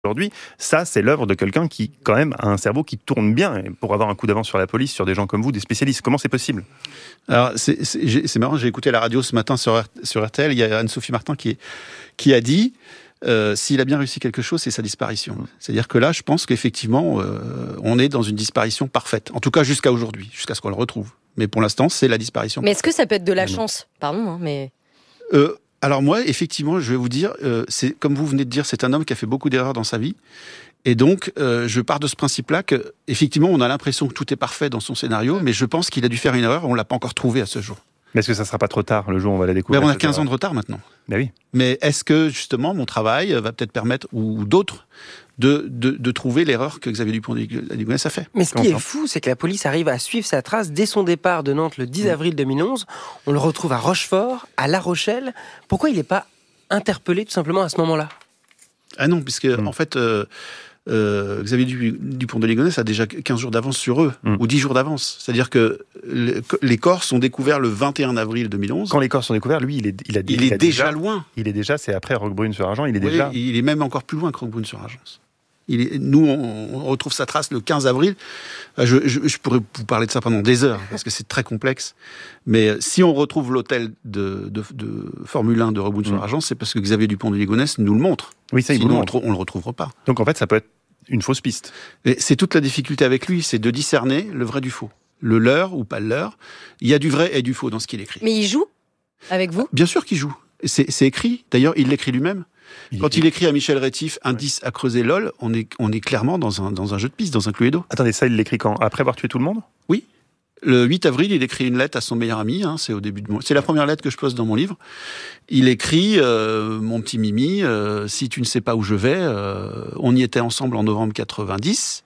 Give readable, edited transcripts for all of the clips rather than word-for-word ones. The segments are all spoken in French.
Aujourd'hui, ça, c'est l'œuvre de quelqu'un qui, quand même, a un cerveau qui tourne bien et pour avoir un coup d'avance sur la police, sur des gens comme vous, des spécialistes. Comment c'est possible ? Alors, c'est marrant, j'ai écouté la radio ce matin sur RTL, il y a Anne-Sophie Martin qui a dit s'il a bien réussi quelque chose, c'est sa disparition. C'est-à-dire que là, je pense qu'effectivement, on est dans une disparition parfaite. En tout cas, jusqu'à aujourd'hui, jusqu'à ce qu'on le retrouve. Mais pour l'instant, c'est la disparition. Mais est-ce que ça peut être de la chance ? Pardon, mais... Alors moi, effectivement, je vais vous dire, c'est comme vous venez de dire, c'est un homme qui a fait beaucoup d'erreurs dans sa vie. Et donc, je pars de ce principe-là que, effectivement, on a l'impression que tout est parfait dans son scénario, mais je pense qu'il a dû faire une erreur, on ne l'a pas encore trouvé à ce jour. Mais est-ce que ça ne sera pas trop tard, le jour où on va la découvrir ? Mais on a 15 ans de retard maintenant. Ben oui. Mais est-ce que, justement, mon travail va peut-être permettre, ou d'autres, de trouver l'erreur que Xavier Dupont de Ligonnès a fait. Mais ce qui est fou, c'est que la police arrive à suivre sa trace dès son départ de Nantes le 10 avril 2011. On le retrouve à Rochefort, à La Rochelle. Pourquoi il n'est pas interpellé tout simplement à ce moment-là ? Ah non, puisque en fait, Xavier Dupont de Ligonnès a déjà 15 jours d'avance sur eux, ou 10 jours d'avance. C'est-à-dire que les corps sont découverts le 21 avril 2011. Quand les corps sont découverts, lui, il est déjà loin. Il est déjà, c'est après Roquebrune-sur-Argens, il est même encore plus loin que Roquebrune-sur-Argens. Nous, on retrouve sa trace le 15 avril. Je pourrais vous parler de ça pendant des heures, parce que c'est très complexe. Mais si on retrouve l'hôtel de Formule 1 de Roquebrune-sur-Argens, c'est parce que Xavier Dupont de Ligonnès nous le montre. Oui, ça, sinon, on ne le retrouvera pas. Donc en fait, ça peut être une fausse piste. Et c'est toute la difficulté avec lui, c'est de discerner le vrai du faux. Le leurre ou pas le leurre. Il y a du vrai et du faux dans ce qu'il écrit. Mais il joue avec vous ? Bien sûr qu'il joue. C'est écrit. D'ailleurs, il l'écrit lui-même. Quand il écrit à Michel Rétif, indice à creuser LOL, on est clairement dans un jeu de piste, dans un Cluedo. Attendez, ça, il l'écrit quand ? Après avoir tué tout le monde ? Oui. Le 8 avril, il écrit une lettre à son meilleur ami. C'est au début c'est la première lettre que je pose dans mon livre. Il écrit mon petit Mimi, si tu ne sais pas où je vais, on y était ensemble en novembre 90.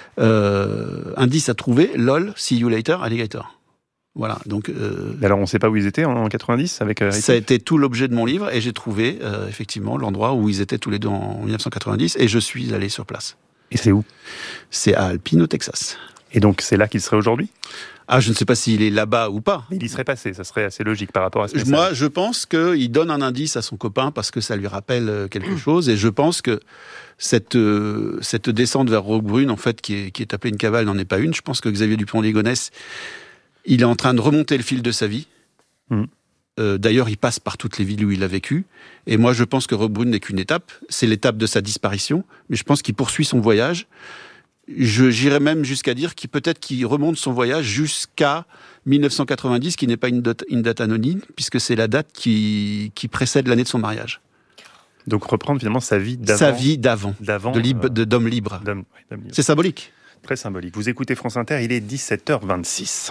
Indice à trouver, LOL, see you later, alligator. Voilà, donc... Alors, on ne sait pas où ils étaient en 90 avec ça a été tout l'objet de mon livre, et j'ai trouvé, effectivement, l'endroit où ils étaient tous les deux en 1990, et je suis allé sur place. Et c'est où ? C'est à Alpine, au Texas. Et donc, c'est là qu'il serait aujourd'hui ? Ah, je ne sais pas s'il est là-bas ou pas. Mais il y serait passé, ça serait assez logique par rapport à ce que Moi, je pense qu'il donne un indice à son copain, parce que ça lui rappelle quelque chose, et je pense que cette descente vers Roquebrune, en fait, qui est appelée une cavale, n'en est pas une. Je pense que Xavier Dupont de Ligonnès, il est en train de remonter le fil de sa vie. D'ailleurs, il passe par toutes les villes où il a vécu. Et moi, je pense que Roquebrune n'est qu'une étape. C'est l'étape de sa disparition. Mais je pense qu'il poursuit son voyage. J'irais même jusqu'à dire qu'il remonte son voyage jusqu'à 1990, qui n'est pas une date anonyme, puisque c'est la date qui précède l'année de son mariage. Donc reprendre finalement sa vie d'avant. Sa vie d'avant d'homme libre. C'est symbolique. Très symbolique. Vous écoutez France Inter, il est 17h26.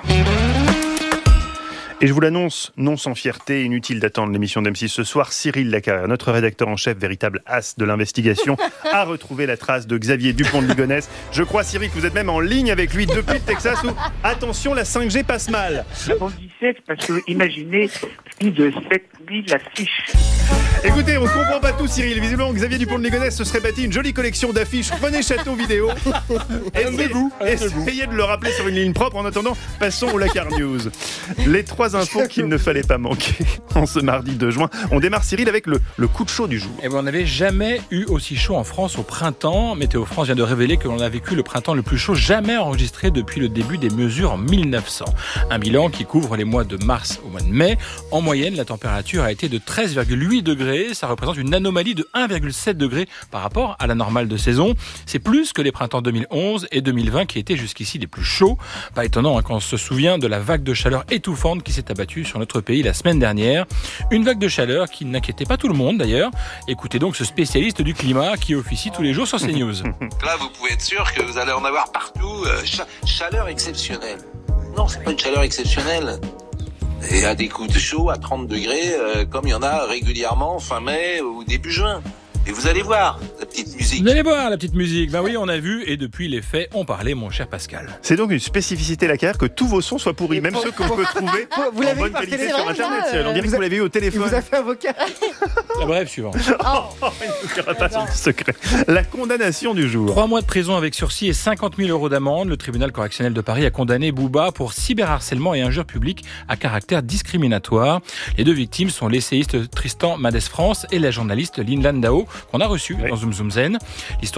Et je vous l'annonce, non sans fierté, inutile d'attendre l'émission d'M6 ce soir, Cyril Lacarrière, notre rédacteur en chef, véritable as de l'investigation, a retrouvé la trace de Xavier Dupont de Ligonnès. Je crois, Cyril, que vous êtes même en ligne avec lui depuis le Texas où, attention, la 5G passe mal. La bande 17, parce que imaginez plus de 7000 affiches. Écoutez, on ne comprend pas tout, Cyril. Visiblement, Xavier Dupont de Ligonnès se serait bâti une jolie collection d'affiches René Château vidéo. Essayez de le rappeler sur une ligne propre. En attendant, passons au Lacar News. Les 3 infos qu'il ne fallait pas manquer en ce mardi 2 juin. On démarre, Cyril, avec le coup de chaud du jour. Et on n'avait jamais eu aussi chaud en France au printemps. Météo France vient de révéler que l'on a vécu le printemps le plus chaud jamais enregistré depuis le début des mesures en 1900. Un bilan qui couvre les mois de mars au mois de mai. En moyenne, la température a été de 13,8 degrés. Ça représente une anomalie de 1,7 degrés par rapport à la normale de saison. C'est plus que les printemps 2011 et 2020 qui étaient jusqu'ici les plus chauds. Pas étonnant quand on se souvient de la vague de chaleur étouffante qui s'est abattue sur notre pays la semaine dernière. Une vague de chaleur qui n'inquiétait pas tout le monde d'ailleurs. Écoutez donc ce spécialiste du climat qui officie tous les jours sur CNews. Là, vous pouvez être sûr que vous allez en avoir partout. Chaleur exceptionnelle. Non, c'est pas une chaleur exceptionnelle. Et à des coups de chaud à 30 degrés, comme il y en a régulièrement fin mai ou début juin. Et vous allez voir la petite musique. Vous allez voir la petite musique. Ben oui, on a vu et depuis les faits, on parlait, mon cher Pascal. C'est donc une spécificité Lacarrière que tous vos sons soient pourris, même ceux qu'on peut trouver en bonne qualité sur Internet. On dirait que vous l'avez eu au téléphone. Il vous a fait avocat. La brève suivante. Il ne dira pas son secret. La condamnation du jour. 3 mois de prison avec sursis et 50 000 euros d'amende. Le tribunal correctionnel de Paris a condamné Booba pour cyberharcèlement et injure publique à caractère discriminatoire. Les 2 victimes sont l'essayiste Tristan Madès France et la journaliste Lynn Landau qu'on a reçu dans Zoom Zoom Zen. L'histoire